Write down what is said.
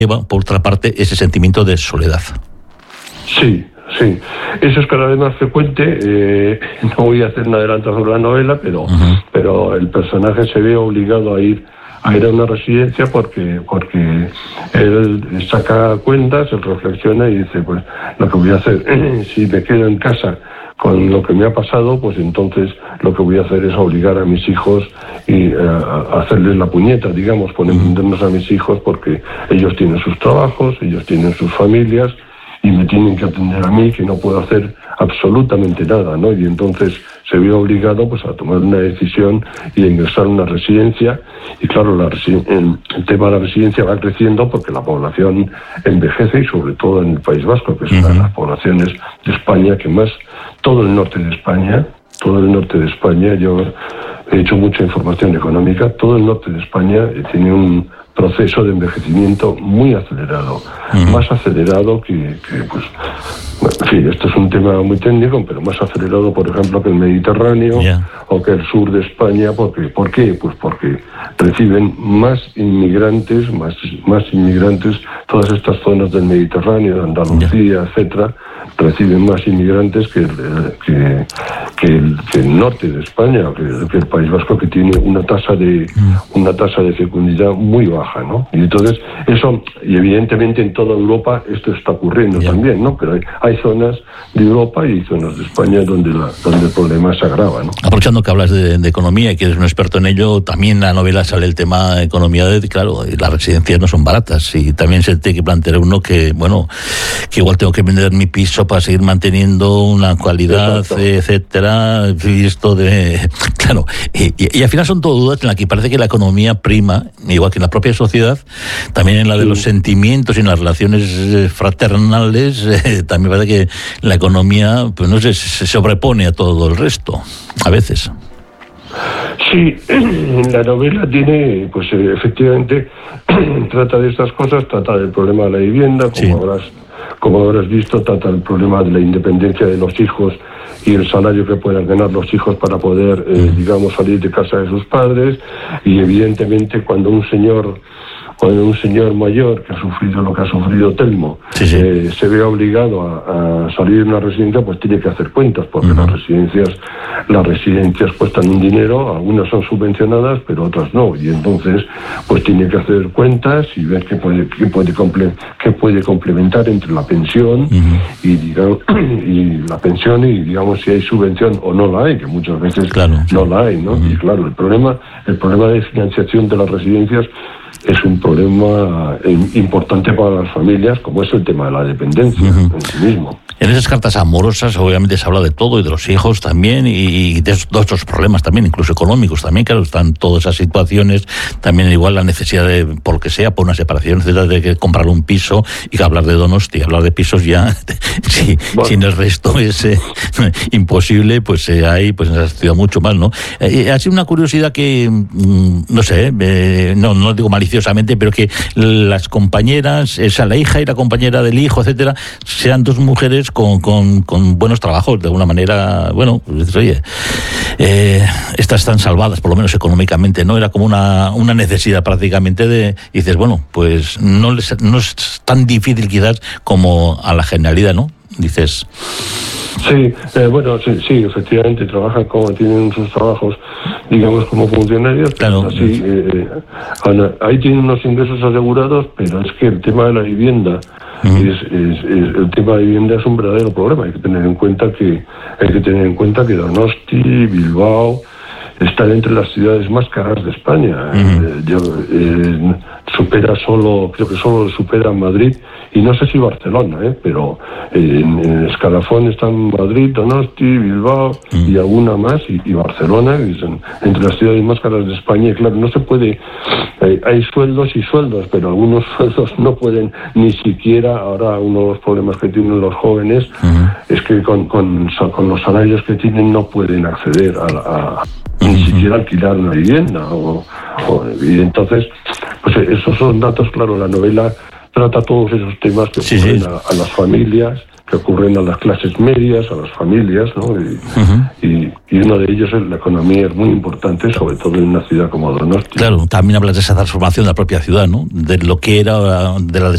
lleva, por otra parte, ese sentimiento de soledad. Sí. Eso es cada vez más frecuente. No voy a hacer un adelanto sobre la novela, pero el personaje se ve obligado a ir a una residencia porque él saca cuentas, él reflexiona y dice, pues lo que voy a hacer, si me quedo en casa con lo que me ha pasado, pues entonces lo que voy a hacer es obligar a mis hijos y a hacerles la puñeta, digamos, ponernos a mis hijos porque ellos tienen sus trabajos, ellos tienen sus familias y me tienen que atender a mí, que no puedo hacer absolutamente nada, ¿no? Y entonces se ve obligado pues a tomar una decisión y a ingresar a una residencia. Y claro, el tema de la residencia va creciendo porque la población envejece, y sobre todo en el País Vasco, que es una de las poblaciones de España que más, todo el norte de España, yo he hecho mucha información económica, todo el norte de España tiene un proceso de envejecimiento muy acelerado, más acelerado que pues, en fin, esto es un tema muy técnico, pero más acelerado, por ejemplo, que el Mediterráneo o que el sur de España. ¿Por qué? Pues porque reciben más inmigrantes, todas estas zonas del Mediterráneo, de Andalucía, etcétera, reciben más inmigrantes que el norte de España, que el País Vasco, que tiene una tasa de fecundidad muy baja, ¿no? Y entonces eso, y evidentemente en toda Europa esto está ocurriendo también, ¿no? Pero hay zonas de Europa y zonas de España donde el problema se agrava, ¿no? Aprovechando que hablas de economía y que eres un experto en ello, también en la novela sale el tema de economía. Claro, las residencias no son baratas y también se tiene que plantear uno que igual tengo que vender mi piso para seguir manteniendo una cualidad, etcétera, y esto claro, y al final son todo dudas en las que parece que la economía prima, igual que en la propia sociedad, también en la de los sentimientos y en las relaciones fraternales, también parece que la economía, pues no sé, se sobrepone a todo el resto, a veces. Sí, la novela tiene, pues efectivamente, trata de estas cosas, trata del problema de la vivienda, como habrás visto, trata el problema de la independencia de los hijos y el salario que puedan ganar los hijos para poder, digamos, salir de casa de sus padres. Y evidentemente cuando un señor mayor que ha sufrido lo que ha sufrido Telmo se ve obligado a salir de una residencia, pues tiene que hacer cuentas, porque las residencias cuestan un dinero, algunas son subvencionadas pero otras no, y entonces pues tiene que hacer cuentas y ver qué puede complementar entre la pensión y la pensión, y digamos si hay subvención o no la hay, que muchas veces no la hay, ¿no? Y claro, el problema de financiación de las residencias es un problema importante para las familias, como es el tema de la dependencia en sí mismo. En esas cartas amorosas obviamente se habla de todo y de los hijos también y de otros problemas también, incluso económicos también, claro, están todas esas situaciones, también igual la necesidad de, por que sea, por una separación, etcétera, de que comprar un piso, y que hablar de Donosti, hablar de pisos ya, sin el resto es imposible, pues ahí pues nos ha estudiado mucho más, ¿no? Ha sido una curiosidad que, no sé, no digo maliciosamente, pero que las compañeras, la hija y la compañera del hijo, etcétera, sean dos mujeres con buenos trabajos, de alguna manera, bueno, pues, oye, estas están salvadas, por lo menos económicamente, ¿no? Era como una necesidad prácticamente y dices, bueno, pues no es tan difícil quizás como a la generalidad, ¿no? Dices... Sí, sí, efectivamente trabajan tienen sus trabajos, digamos, como funcionarios, claro, así, ahí tienen unos ingresos asegurados, pero es que el tema de la vivienda el tema de vivienda es un verdadero problema. Hay que tener en cuenta que Donosti, Bilbao están entre las ciudades más caras de España. Creo que solo supera Madrid y no sé si Barcelona, pero en escalafón están Madrid, Donosti, Bilbao y alguna más, y Barcelona, que son entre las ciudades más caras de España. Y claro, no se puede, hay sueldos y sueldos, pero algunos sueldos no pueden ni siquiera. Ahora uno de los problemas que tienen los jóvenes es que con los salarios que tienen no pueden acceder a ni siquiera alquilar una vivienda y entonces pues esos son datos. Claro, la novela trata todos esos temas que ocurren a las familias, que ocurren a las clases medias, a las familias, ¿no? Y uno de ellos es la economía, es muy importante, sobre todo en una ciudad como Donosti. Claro, también hablas de esa transformación de la propia ciudad, ¿no? De lo que era, de la